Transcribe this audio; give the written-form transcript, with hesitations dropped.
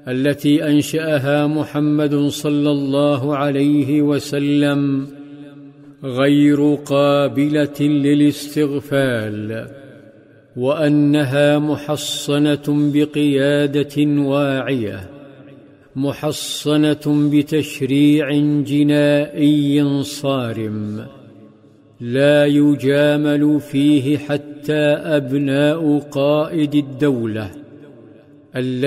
التي أنشأها محمد صلى الله عليه وسلم غير قابلة للاستغفال، وأنها محصنة بقيادة واعية، محصنة بتشريع جنائي صارم لا يجامل فيه حتى أبناء قائد الدولة